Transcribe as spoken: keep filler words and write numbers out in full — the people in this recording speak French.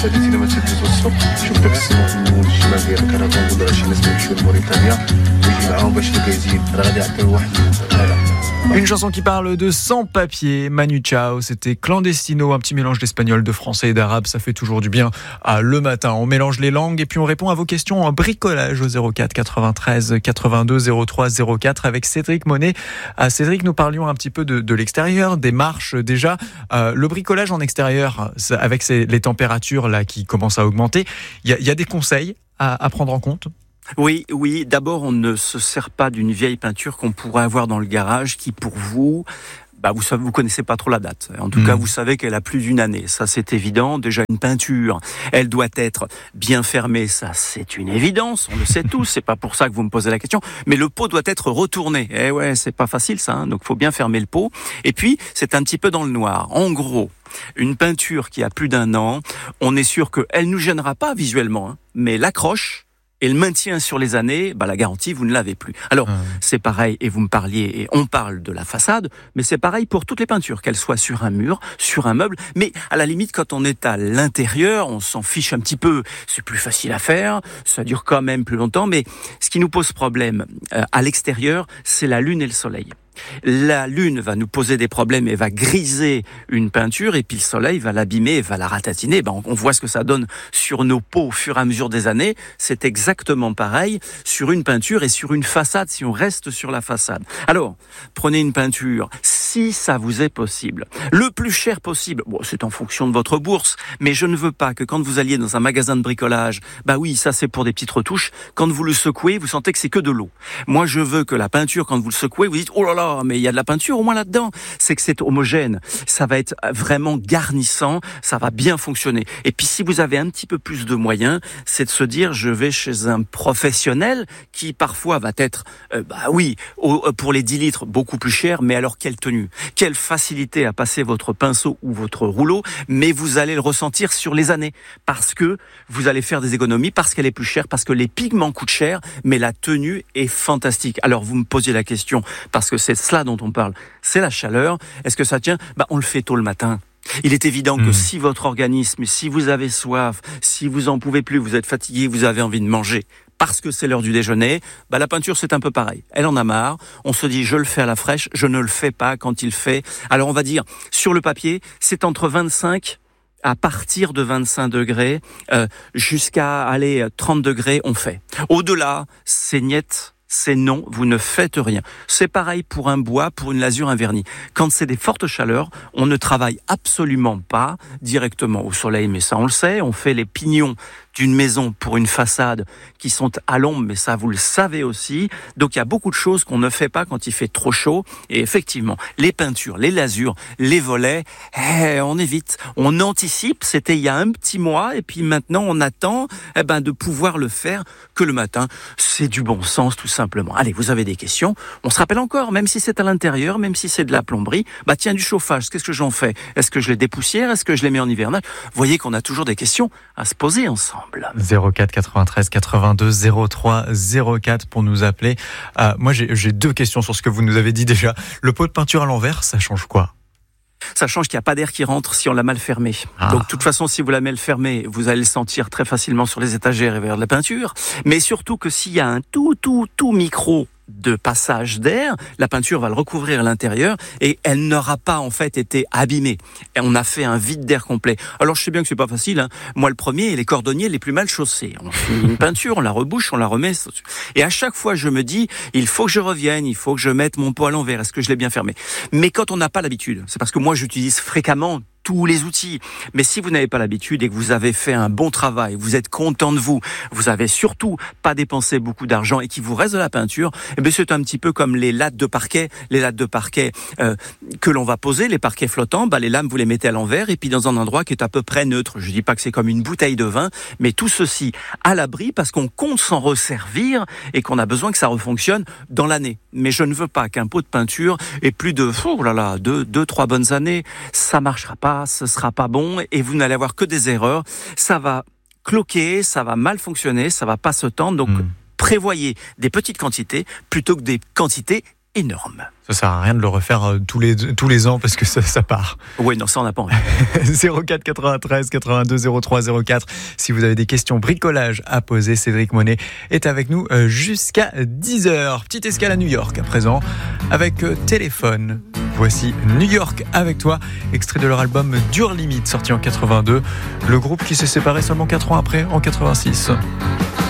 الذين مسكوا الصبح شفت السماء النور الشمال ديال كندا نقول راه شي ناس كيمشيو لموريتانيا ويجي معاهم باش كيزيد راه غادي يعطيو واحد هذا. Une chanson qui parle de sans-papier, Manu Chao, c'était Clandestino, un petit mélange d'espagnol, de français et d'arabe, ça fait toujours du bien ah, le matin. On mélange les langues et puis on répond à vos questions en bricolage au zéro quatre quatre-vingt-treize quatre-vingt-deux zéro trois zéro quatre avec Cédric Monet. Ah, Cédric, nous parlions un petit peu de, de l'extérieur, des marches déjà. Euh, le bricolage en extérieur, avec ces, les températures là qui commencent à augmenter, il y, y a des conseils à, à prendre en compte ? Oui, oui. D'abord, on ne se sert pas d'une vieille peinture qu'on pourrait avoir dans le garage qui, pour vous, bah, vous savez, vous connaissez pas trop la date. En tout mmh. cas, vous savez qu'elle a plus d'une année. Ça, c'est évident. Déjà, une peinture, elle doit être bien fermée. Ça, c'est une évidence. On le sait tous. C'est pas pour ça que vous me posez la question. Mais le pot doit être retourné. Eh ouais, c'est pas facile, ça, hein. Donc, faut bien fermer le pot. Et puis, c'est un petit peu dans le noir. En gros, une peinture qui a plus d'un an, on est sûr qu'elle nous gênera pas visuellement, hein, mais l'accroche et le maintien sur les années, bah, la garantie, vous ne l'avez plus. Alors, ah oui. C'est pareil, et vous me parliez, et on parle de la façade, mais c'est pareil pour toutes les peintures, qu'elles soient sur un mur, sur un meuble, mais à la limite, quand on est à l'intérieur, on s'en fiche un petit peu, c'est plus facile à faire, ça dure quand même plus longtemps, mais ce qui nous pose problème euh, à l'extérieur, c'est la lune et le soleil. La lune va nous poser des problèmes et va griser une peinture, et puis le soleil va l'abîmer et va la ratatiner. Ben, on voit ce que ça donne sur nos peaux au fur et à mesure des années. C'est exactement pareil sur une peinture et sur une façade, si on reste sur la façade. Alors, prenez une peinture, si ça vous est possible, le plus cher possible. Bon, c'est en fonction de votre bourse, mais je ne veux pas que quand vous alliez dans un magasin de bricolage, bah oui, ça c'est pour des petites retouches, quand vous le secouez, vous sentez que c'est que de l'eau. Moi, je veux que la peinture, quand vous le secouez, vous dites, oh là là, mais il y a de la peinture au moins là-dedans. C'est que c'est homogène. Ça va être vraiment garnissant. Ça va bien fonctionner. Et puis, si vous avez un petit peu plus de moyens, c'est de se dire, je vais chez un professionnel qui, parfois, va être, euh, bah oui, au, pour les dix litres, beaucoup plus cher. Mais alors, quelle tenue? Quelle facilité à passer votre pinceau ou votre rouleau. Mais vous allez le ressentir sur les années. Parce que vous allez faire des économies, parce qu'elle est plus chère, parce que les pigments coûtent cher, mais la tenue est fantastique. Alors, vous me posiez la question, parce que c'est cela dont on parle, c'est la chaleur. Est-ce que ça tient? Bah, on le fait tôt le matin. Il est évident mmh. que si votre organisme, si vous avez soif, si vous en pouvez plus, vous êtes fatigué, vous avez envie de manger, parce que c'est l'heure du déjeuner, bah la peinture c'est un peu pareil. Elle en a marre. On se dit je le fais à la fraîche, je ne le fais pas quand il fait. Alors on va dire sur le papier, c'est entre vingt-cinq à partir de vingt-cinq degrés euh, jusqu'à aller trente degrés, on fait. Au-delà, c'est niet. C'est non, vous ne faites rien. C'est pareil pour un bois, pour une lasure, un vernis. Quand c'est des fortes chaleurs, on ne travaille absolument pas directement au soleil, mais ça on le sait. On fait les pignons d'une maison pour une façade qui sont à l'ombre, mais ça vous le savez aussi. Donc il y a beaucoup de choses qu'on ne fait pas quand il fait trop chaud. Et effectivement, les peintures, les lasures, les volets, eh, on évite, on anticipe. C'était il y a un petit mois et puis maintenant on attend eh ben, de pouvoir le faire que le matin. C'est du bon sens tout simplement. Allez, vous avez des questions? On se rappelle encore, même si c'est à l'intérieur, même si c'est de la plomberie, bah tiens, du chauffage, qu'est-ce que j'en fais? Est-ce que je les dépoussière? Est-ce que je les mets en hivernage? Vous voyez qu'on a toujours des questions à se poser ensemble. zéro quatre quatre-vingt-treize quatre-vingt-deux zéro trois zéro quatre pour nous appeler. Euh, moi, j'ai, j'ai deux questions sur ce que vous nous avez dit déjà. Le pot de peinture à l'envers, ça change quoi? Ça change qu'il n'y a pas d'air qui rentre si on l'a mal fermé. Ah. Donc, de toute façon, si vous la mal fermée, vous allez le sentir très facilement sur les étagères et vers de la peinture. Mais surtout que s'il y a un tout, tout, tout micro de passage d'air, la peinture va le recouvrir à l'intérieur et elle n'aura pas en fait été abîmée. Et on a fait un vide d'air complet. Alors je sais bien que c'est pas facile, hein. Moi le premier, les cordonniers les plus mal chaussés. On fait une peinture, on la rebouche, on la remet. Et à chaque fois je me dis, il faut que je revienne, il faut que je mette mon pot à l'envers. Est-ce que je l'ai bien fermé? Mais quand on n'a pas l'habitude, c'est parce que moi j'utilise fréquemment tous les outils. Mais si vous n'avez pas l'habitude et que vous avez fait un bon travail, vous êtes content de vous, vous avez surtout pas dépensé beaucoup d'argent et qu'il vous reste de la peinture, eh bien c'est un petit peu comme les lattes de parquet, les lattes de parquet euh, que l'on va poser, les parquets flottants, bah les lames vous les mettez à l'envers et puis dans un endroit qui est à peu près neutre. Je dis pas que c'est comme une bouteille de vin, mais tout ceci à l'abri parce qu'on compte s'en resservir et qu'on a besoin que ça refonctionne dans l'année. Mais je ne veux pas qu'un pot de peinture ait plus de oh là là deux, deux, trois bonnes années, ça marchera pas. Ce sera pas bon et vous n'allez avoir que des erreurs. Ça va cloquer, ça va mal fonctionner, ça va pas se tendre. Donc, mmh. prévoyez des petites quantités plutôt que des quantités énorme. Ça sert à rien de le refaire euh, tous les tous les ans parce que ça, ça part. Oui, non, ça on n'a pas envie. zéro quatre quatre-vingt-treize quatre-vingt-deux zéro trois zéro quatre. Si vous avez des questions bricolage à poser, Cédric Monet est avec nous euh, jusqu'à dix heures. Petite escale à New York à présent avec euh, Téléphone. Voici New York avec toi, extrait de leur album Dure Limite, sorti en quatre-vingt-deux. Le groupe qui s'est séparé seulement quatre ans après, en quatre-vingt-six.